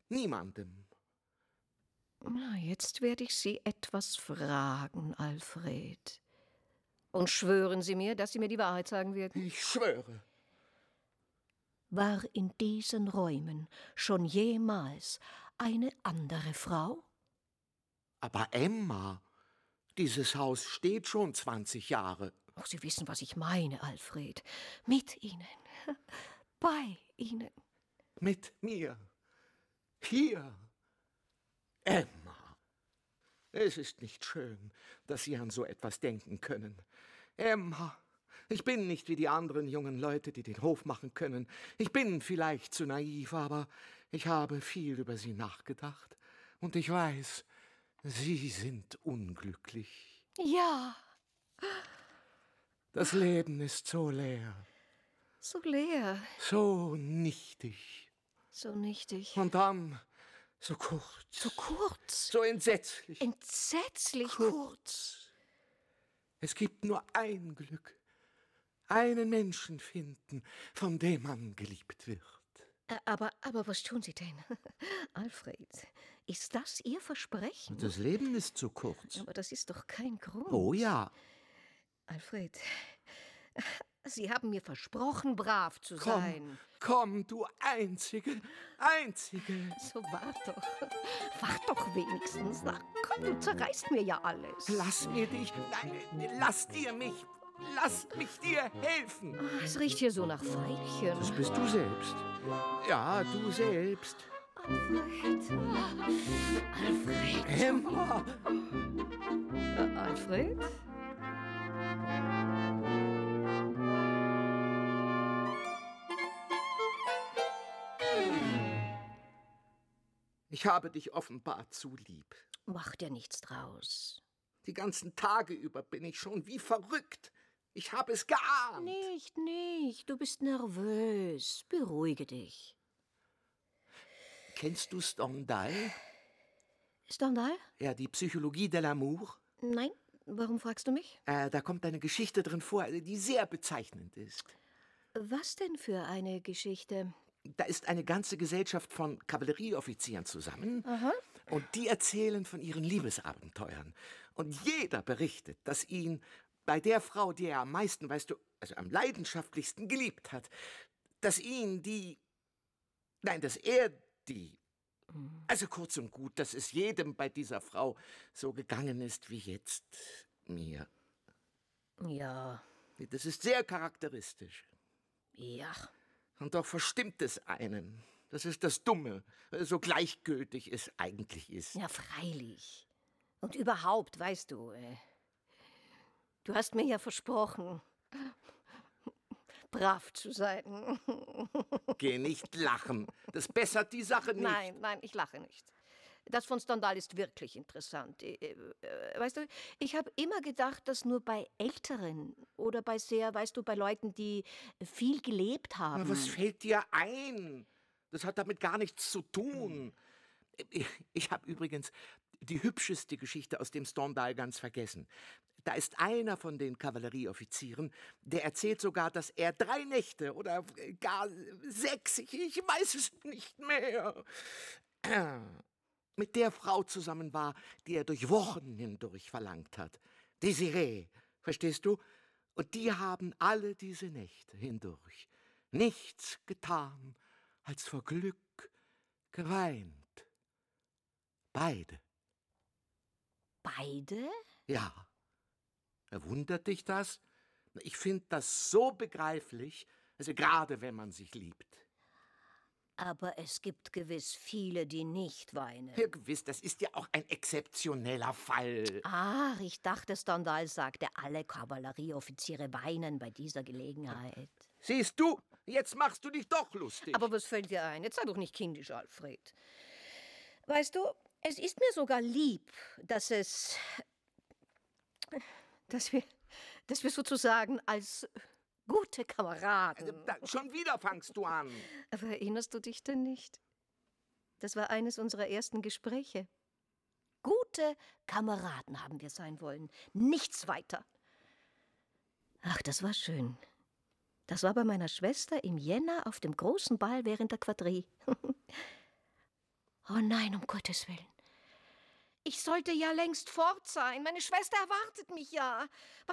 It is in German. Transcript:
Niemandem. Na, jetzt werde ich Sie etwas fragen, Alfred. Und schwören Sie mir, dass Sie mir die Wahrheit sagen werden? Ich schwöre. War in diesen Räumen schon jemals eine andere Frau? Aber Emma, dieses Haus steht schon 20 Jahre. Ach, Sie wissen, was ich meine, Alfred. Mit Ihnen. Bei Ihnen. Mit mir. Hier. Emma. Es ist nicht schön, dass Sie an so etwas denken können. Emma, ich bin nicht wie die anderen jungen Leute, die den Hof machen können. Ich bin vielleicht zu naiv, aber ich habe viel über Sie nachgedacht. Und ich weiß, Sie sind unglücklich. Ja, Das Leben ist so leer, so leer, so nichtig. so nichtig. Und dann so kurz. So kurz. So entsetzlich. Entsetzlich kurz. Es gibt nur ein Glück. Einen Menschen finden, von dem man geliebt wird. Aber was tun Sie denn? Alfred, ist das Ihr Versprechen? Das Leben ist zu kurz. Aber das ist doch kein Grund. Oh ja. Alfred, Sie haben mir versprochen, brav zu sein. Komm, du Einzige. So wart doch wenigstens. Na, komm, du zerreißt mir ja alles. Lass mir dich. Nein, lass dir mich. Lass mich dir helfen. Es riecht hier so nach Veilchen. Das bist du selbst. Ja, du selbst. Alfred. Emma. Alfred? Ich habe dich offenbar zu lieb. Macht ja nichts draus. Die ganzen Tage über bin ich schon wie verrückt. Ich habe es geahnt. Nicht. Du bist nervös. Beruhige dich. Kennst du Stendhal? Stendhal? Ja, die Psychologie de l'amour. Nein. Warum fragst du mich? Da kommt eine Geschichte drin vor, die sehr bezeichnend ist. Was denn für eine Geschichte? Da ist eine ganze Gesellschaft von Kavallerieoffizieren zusammen. Aha. Und die erzählen von ihren Liebesabenteuern. Und jeder berichtet, dass ihn bei der Frau, die er am meisten, weißt du, also am leidenschaftlichsten geliebt hat, dass er die. Also kurz und gut, dass es jedem bei dieser Frau so gegangen ist wie jetzt mir. Ja. Das ist sehr charakteristisch. Ja. Und doch verstimmt es einen. Das ist das Dumme, so gleichgültig es eigentlich ist. Ja, freilich. Und überhaupt, weißt du, du hast mir ja versprochen, brav zu sein. Geh nicht lachen. Das bessert die Sache nicht. Nein, ich lache nicht. Das von Stendhal ist wirklich interessant. Weißt du, ich habe immer gedacht, dass nur bei Älteren oder bei bei Leuten, die viel gelebt haben. Na, was fällt dir ein? Das hat damit gar nichts zu tun. Ich habe übrigens die hübscheste Geschichte aus dem Stendhal ganz vergessen. Da ist einer von den Kavallerieoffizieren, der erzählt sogar, dass er 3 Nächte oder gar 6, ich weiß es nicht mehr, mit der Frau zusammen war, die er durch Wochen hindurch verlangt hat. Desiree, verstehst du? Und die haben alle diese Nächte hindurch nichts getan, als vor Glück geweint. Beide. Beide? Ja. Wundert dich das? Ich finde das so begreiflich, also gerade wenn man sich liebt. Aber es gibt gewiss viele, die nicht weinen. Ja, gewiss, das ist ja auch ein exzeptioneller Fall. Ach, ich dachte, Stendhal sagte, alle Kavallerieoffiziere weinen bei dieser Gelegenheit. Siehst du, jetzt machst du dich doch lustig. Aber was fällt dir ein? Jetzt sei doch nicht kindisch, Alfred. Weißt du, es ist mir sogar lieb, dass wir sozusagen als gute Kameraden. Schon wieder fangst du an. Aber erinnerst du dich denn nicht? Das war eines unserer ersten Gespräche. Gute Kameraden haben wir sein wollen. Nichts weiter. Ach, das war schön. Das war bei meiner Schwester im Jänner auf dem großen Ball während der Quadrille. Oh nein, um Gottes Willen. Ich sollte ja längst fort sein. Meine Schwester erwartet mich ja.